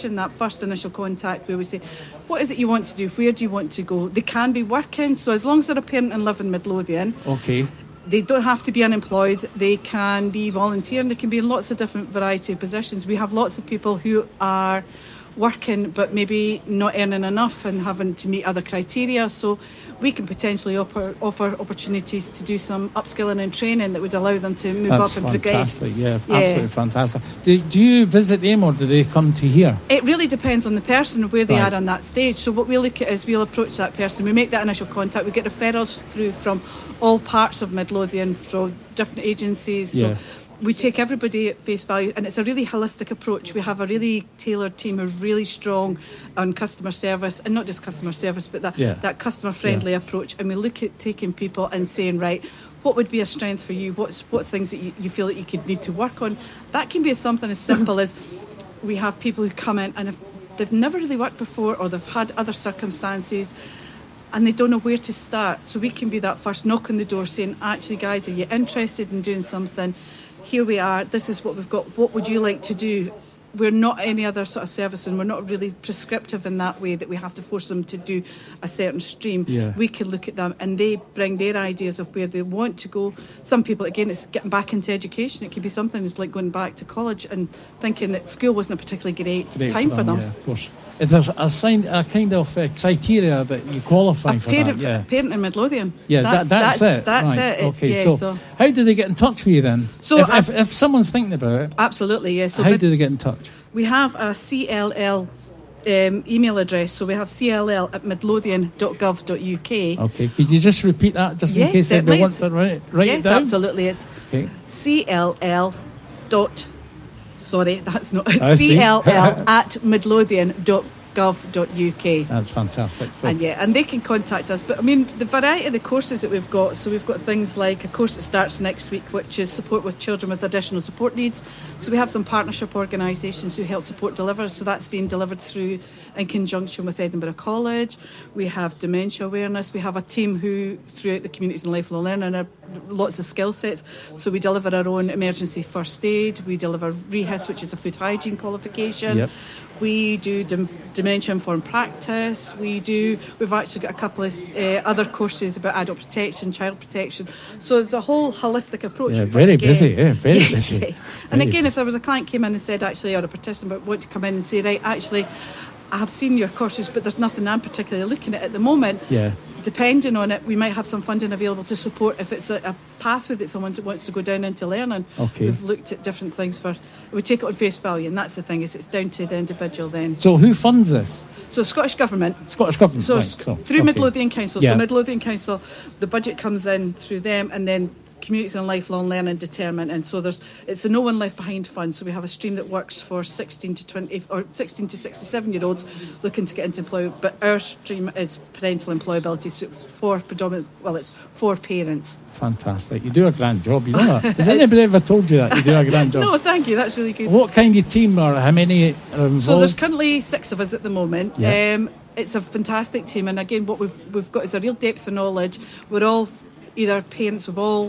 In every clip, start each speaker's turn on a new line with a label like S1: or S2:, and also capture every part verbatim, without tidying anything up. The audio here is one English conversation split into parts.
S1: introduction, that first initial contact where we say, what is it you want to do? Where do you want to go? They can be working, so as long as they're a parent and live in Midlothian,
S2: okay,
S1: they don't have to be unemployed. They can be volunteering. They can be in lots of different variety of positions. We have lots of people who are working but maybe not earning enough and having to meet other criteria, so we can potentially offer, offer opportunities to do some upskilling and training that would allow them to move
S2: That's
S1: up and
S2: fantastic.
S1: progress.
S2: Yeah, absolutely yeah. fantastic. Do, do you visit them or do they come to here?
S1: It really depends on the person, where they
S2: right.
S1: are on that stage. So what we look at is we'll approach that person, we make that initial contact, we get referrals through from all parts of Midlothian, from different agencies.
S2: Yeah.
S1: So we take everybody at face value, and it's a really holistic approach. We have a really tailored team who's really strong on customer service, and not just customer service, but that,
S2: yeah.
S1: that customer friendly yeah. approach. And we look at taking people and saying, right, what would be a strength for you? What's what things that you, you feel that you could need to work on? That can be something as simple as we have people who come in and if they've never really worked before, or they've had other circumstances and they don't know where to start. So we can be that first knock on the door saying, actually guys, are you interested in doing something? Here we are, this is what we've got, what would you like to do? We're not any other sort of service, and we're not really prescriptive in that way that we have to force them to do a certain stream.
S2: Yeah.
S1: We can look at them and they bring their ideas of where they want to go. Some people, again, it's getting back into education. It could be something that's like going back to college and thinking that school wasn't a particularly great,
S2: great
S1: time for them.
S2: For them. Yeah, of course. There's a, sign, a kind of uh, criteria that you qualify
S1: a
S2: for
S1: parent,
S2: that. Yeah.
S1: Parent in Midlothian.
S2: Yeah,
S1: that's,
S2: that, that's,
S1: that's
S2: it.
S1: That's
S2: right.
S1: it. It's,
S2: okay,
S1: yeah,
S2: so,
S1: so
S2: how do they get in touch with you then?
S1: So
S2: if, if, if someone's thinking about it,
S1: absolutely, yeah. So
S2: how do they get in touch?
S1: We have a C L L um, email address, so we have C L L at midlothian dot gov dot U K.
S2: Okay, could you just repeat that just
S1: yes,
S2: in case anybody wants to write, write
S1: yes,
S2: it down?
S1: Yes, absolutely. It's
S2: okay.
S1: C L L dot. Sorry, that's not it. C L L at midlothian dot gov dot U K.
S2: That's fantastic. So.
S1: And yeah, and they can contact us. But I mean, the variety of the courses that we've got, so we've got things like a course that starts next week, which is support with children with additional support needs. So we have some partnership organisations who help support deliver. So that's being delivered through in conjunction with Edinburgh College. We have dementia awareness. We have a team who, throughout the communities and lifelong learning, are lots of skill sets. So we deliver our own emergency first aid. We deliver REHIS, which is a food hygiene qualification.
S2: Yep.
S1: We do dem- dementia informed practice. We do. We've actually got a couple of uh, other courses about adult protection, child protection. So it's a whole holistic approach.
S2: Yeah, very
S1: again,
S2: busy. Yeah, very
S1: yes,
S2: busy.
S1: Yes. And
S2: very
S1: again,
S2: busy.
S1: if there was a client came in and said, actually, or a participant want to come in and say, right, actually, I have seen your courses, but there's nothing I'm particularly looking at at the moment.
S2: Yeah.
S1: Depending on it, we might have some funding available to support if it's a, a pathway that someone wants to go down into learning.
S2: Okay.
S1: We've looked at different things for. We take it on face value, and that's the thing, is it's down to the individual then.
S2: So who funds this?
S1: So Scottish Government.
S2: Scottish Government.
S1: So,
S2: right, so
S1: through
S2: okay.
S1: Midlothian Council.
S2: Yeah.
S1: So Midlothian Council, the budget comes in through them, and then communities and lifelong learning determine. And so there's it's the No One Left Behind fund. So we have a stream that works for sixteen to twenty or sixteen to sixty-seven year olds looking to get into employment. But our stream is parental employability, so it's for predominant. Well, it's for parents.
S2: Fantastic. You do a grand job, you know that. Has anybody ever told you that you do a grand job?
S1: No, thank you. That's really good.
S2: What kind of team or how many are involved?
S1: So there's currently six of us at the moment.
S2: Yeah.
S1: Um, it's a fantastic team, and again, what we've we've got is a real depth of knowledge. We're all either parents of all.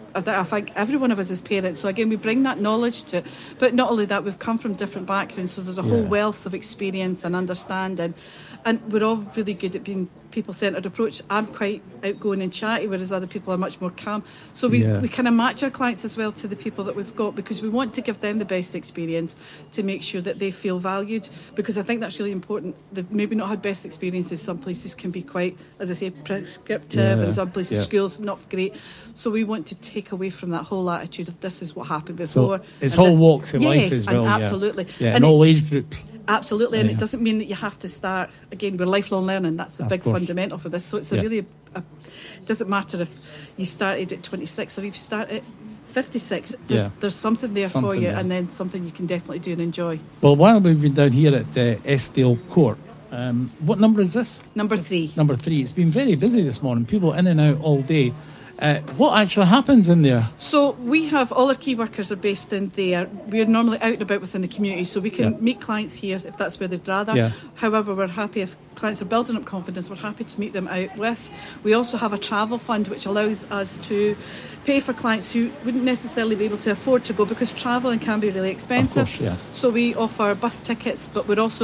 S1: I think every one of us is parents, so again we bring that knowledge to it. But not only that, we've come from different backgrounds, so there's a whole
S2: yeah.
S1: wealth of experience and understanding, and we're all really good at being people-centred approach. I'm quite outgoing and chatty, whereas other people are much more calm. So we,
S2: yeah.
S1: we kind of match our clients as well to the people that we've got, because we want to give them the best experience to make sure that they feel valued, because I think that's really important. They've maybe not had best experiences. Some places can be quite, as I say, prescriptive,
S2: yeah.
S1: and some places
S2: yeah.
S1: schools not great. So we want to take away from that whole attitude of this is what happened before.
S2: So it's all
S1: this,
S2: walks of
S1: yes,
S2: life as well.
S1: And absolutely.
S2: Yeah, yeah
S1: and
S2: and all
S1: it,
S2: age groups.
S1: Absolutely, and
S2: yeah.
S1: it doesn't mean that you have to start, again, we're lifelong learning, that's the
S2: of
S1: big
S2: course.
S1: fundamental for this. So it's a
S2: yeah.
S1: really, a, it doesn't matter if you started at twenty-six or if you start at fifty-six, there's,
S2: yeah.
S1: there's something there
S2: something
S1: for you,
S2: there.
S1: and then something you can definitely do and enjoy.
S2: Well, while we've been down here at uh, Eskdale Court, um, what number is this?
S1: Number three.
S2: Number three. It's been very busy this morning, people in and out all day. Uh, what actually happens in there?
S1: So we have all our key workers are based in there. We're normally out and about within the community, so we can
S2: yeah.
S1: meet clients here if that's where they'd rather.
S2: Yeah.
S1: However, we're happy if clients are building up confidence, we're happy to meet them out with. We also have a travel fund which allows us to pay for clients who wouldn't necessarily be able to afford to go, because travelling can be really expensive.
S2: Of course, yeah.
S1: So we offer bus tickets, but we're also